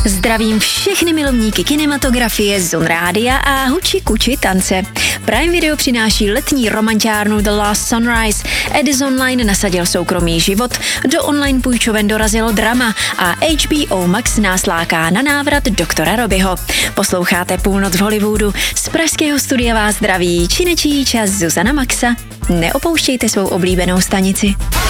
Zdravím všechny milovníky kinematografie, Zone Rádia a huči kuči tance. Prime Video přináší letní romantiárnu The Last Sunrise. Edison Line nasadil soukromý život, do online půjčoven dorazilo drama a HBO Max nás láká na návrat doktora Robyho. Posloucháte Půlnoc v Hollywoodu, z pražského studia vás zdraví činečí čas Zuzana Maxa. Neopouštějte svou oblíbenou stanici.